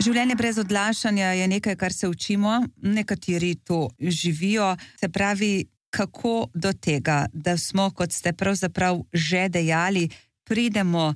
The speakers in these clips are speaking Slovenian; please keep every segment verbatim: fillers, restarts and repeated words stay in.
Življenje brez odlašanja je nekaj, kar se učimo, nekateri to živijo. Se pravi, kako do tega, da smo, kot ste pravzaprav že dejali, pridemo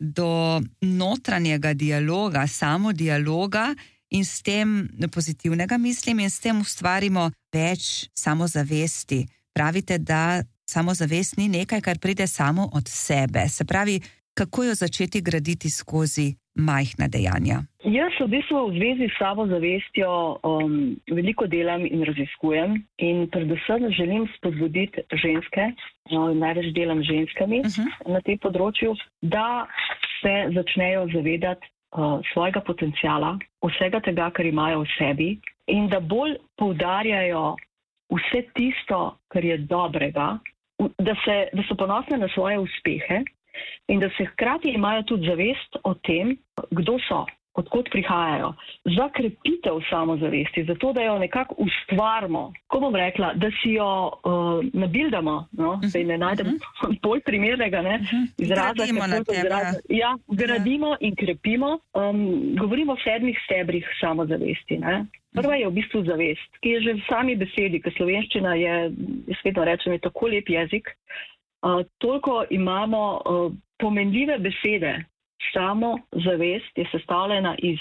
do notranjega dialoga, samodialoga in s tem pozitivnega mislim in s tem ustvarimo več samozavesti. Pravite, da samozavest ni nekaj, kar pride samo od sebe. Se pravi, kako jo začeti graditi skozi majhna dejanja? Jaz v bistvu v zvezi s samozavestjo um, veliko delam in raziskujem in predvsem želim spodbuditi ženske, no, največ delam z ženskami uh-huh. na tem področju, da se začnejo zavedati uh, svojega potenciala, vsega tega, kar imajo v sebi in da bolj poudarjajo vse tisto, kar je dobrega, da, se, da so ponosne na svoje uspehe in da se hkrati imajo tudi zavest o tem, kdo so, odkot prihajajo, za krepitev samozavesti, zato da jo nekako ustvarimo, ko bom rekla, da si jo uh, nabildamo, no? uh-huh. Sej ne najdem uh-huh. bolj primernega ne? Uh-huh. izraza. Gradimo na tem, izraza. Ja, gradimo ja. in krepimo. Um, govorimo o sedmih stebrih samozavesti. Ne? Prva je v bistvu zavest, ki je že v sami besedi, ker slovenščina je, jaz vedno rečem, je tako lep jezik, uh, toliko imamo uh, pomenljive besede. Samo zavest je sestavljena iz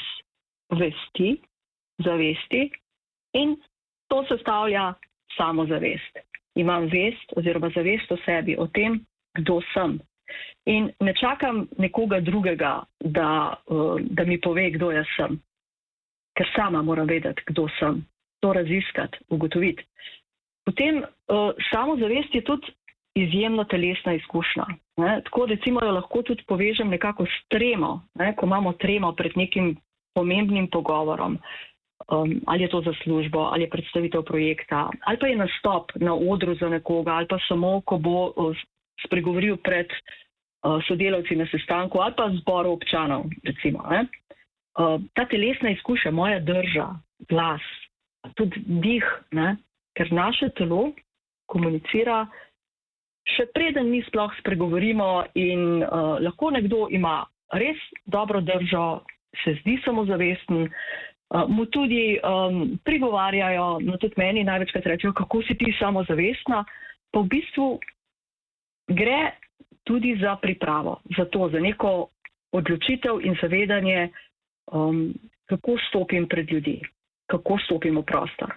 vesti, zavesti in to sestavlja samozavest. Imam vest oziroma zavest o sebi, o tem, kdo sem. In ne čakam nekoga drugega, da, da mi pove, kdo jaz sem. Ker sama moram vedeti, kdo sem. To raziskati, ugotoviti. Potem samozavest je tudi izjemno telesna izkušnja. Ne? Tako recimo jo lahko tudi povežem nekako s tremo, ne? Ko imamo tremo pred nekim pomembnim pogovorom, um, ali je to za službo, ali je predstavitev projekta, ali pa je nastop na odru za nekoga, ali pa samo, ko bo uh, spregovoril pred uh, sodelavci na sestanku, ali pa zboru občanov, recimo. Ne? Uh, ta telesna izkušnja, moja drža, glas, tudi dih, ne? Ker naše telo komunicira še preden mi sploh spregovorimo in uh, lahko nekdo ima res dobro držo, se zdi samozavesten, uh, mu tudi um, prigovarjajo, no tudi meni največkrat rečejo, kako si ti samozavestna, pa v bistvu gre tudi za pripravo, za to, za neko odločitev in zavedanje, um, kako stopim pred ljudi, kako stopim v prostor.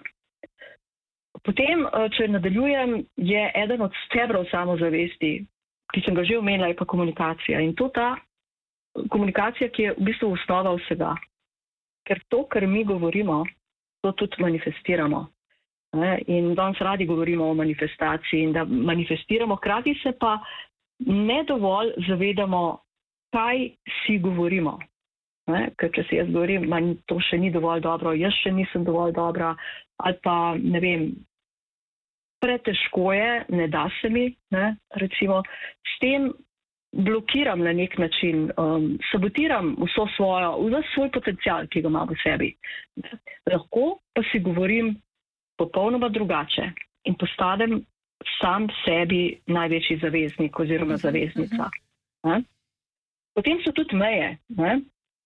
Potem, če nadaljujem, je eden od stebrov samozavesti, ki sem ga že omenila, je pa komunikacija. In to ta komunikacija, ki je v bistvu osnova vsega. Ker to, kar mi govorimo, to tudi manifestiramo. In danes radi govorimo o manifestaciji in da manifestiramo, hkrati se pa ne dovolj zavedamo, kaj si govorimo. Ker če si jaz govorim, manj, to še ni dovolj dobro, jaz še nisem dovolj dobra, ali pa, ne vem, pretežko je, ne da se mi, ne, recimo, s tem blokiram na nek način, um, sabotiram vso svojo, vso svoj potencial, ki ga imam v sebi. Lahko pa si govorim popolnoma drugače in postanem sam sebi največji zaveznik oziroma zaveznica. Ne. Potem so tudi meje, ne.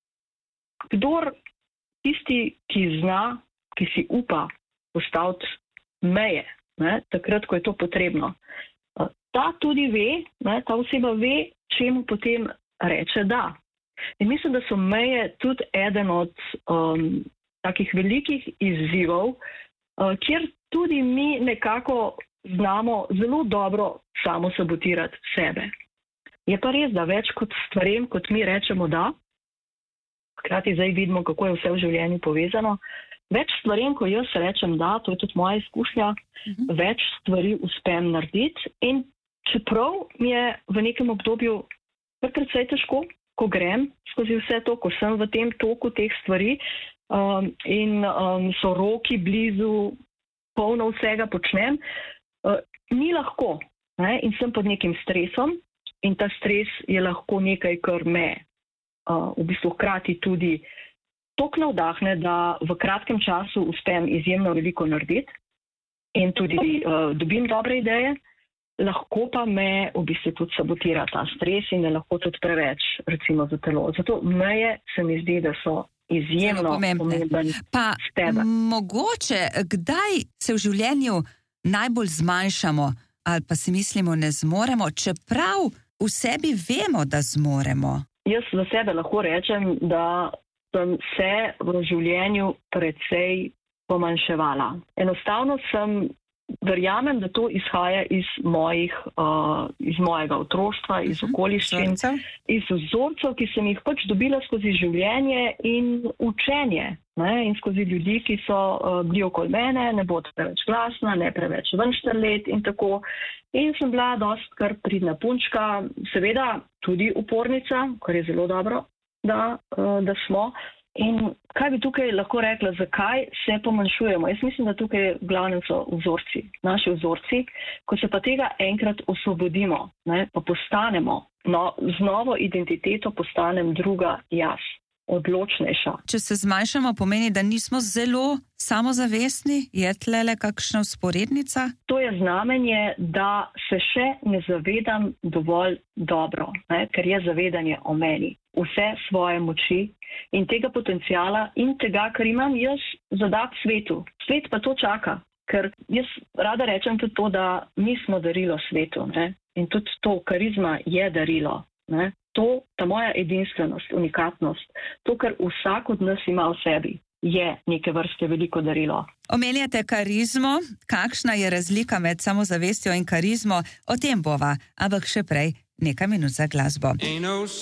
Kdor tisti, ki zna, ki si upa postaviti meje, ne, takrat, ko je to potrebno, ta tudi ve, ne, ta oseba ve, čemu potem reče da. In mislim, da so meje tudi eden od um, takih velikih izzivov, uh, kjer tudi mi nekako znamo zelo dobro samo sabotirati sebe. Je pa res, da več kot stvarem, kot mi rečemo da, hkrati zdaj vidimo, kako je vse v življenju povezano. Več stvarem, ko jaz rečem da, to je tudi moja izkušnja, uh-huh. več stvari uspem narediti in čeprav mi je v nekem obdobju kar precej težko, ko grem skozi vse to, ko sem v tem toku teh stvari um, in um, so roki blizu, polno vsega počnem, uh, ni lahko, ne? In sem pod nekim stresom in ta stres je lahko nekaj, kar me Uh, v bistvu hkrati tudi toliko navdahne, da v kratkem času uspem izjemno veliko narediti in tudi uh, dobim dobre ideje, lahko pa me v bistvu tudi sabotira ta stres in je lahko tudi preveč, recimo, za telo. Zato meje se mi zdi, da so izjemno pomemben steber. Mogoče, kdaj se v življenju najbolj zmanjšamo ali pa si mislimo, ne zmoremo, čeprav v sebi vemo, da zmoremo? Jaz za sebe lahko rečem, da sem se v življenju precej pomanjševala. Enostavno sem, verjamem, da to izhaja iz mojih, uh, iz mojega otroštva, iz okoliščin, iz vzorcev, ki sem jih pač dobila skozi življenje in učenje, ne? In skozi ljudi, ki so uh, bili okoli mene, ne bo preveč glasna, ne preveč venštrlet in tako. In sem bila dost kar pridna punčka, seveda tudi upornica, kar je zelo dobro, da, uh, da smo. In kaj bi tukaj lahko rekla, zakaj se pomanjšujemo? Jaz mislim, da tukaj glavnem so vzorci, naši vzorci, ko se pa tega enkrat osvobodimo, ne, pa postanemo, no, z novo identiteto postanem druga jaz, odločnejša. Če se zmanjšamo, pomeni, da nismo zelo samozavestni? Je tlele kakšna vzporednica? To je znamenje, da se še ne zavedam dovolj dobro, ne, ker je zavedanje o meni, vse svoje moči in tega potencijala in tega, kar imam jaz zadat svetu. Svet pa to čaka, ker jaz rada rečem tudi to, da mi smo darilo svetu, ne? In tudi to karizma je darilo. Ne? To, ta moja edinstvenost, unikatnost, to, kar vsak od nas ima v sebi, je neke vrste veliko darilo. Omenjate karizmo, kakšna je razlika med samozavestjo in karizmo, o tem bova, ampak še prej nekaj minut za glasbo.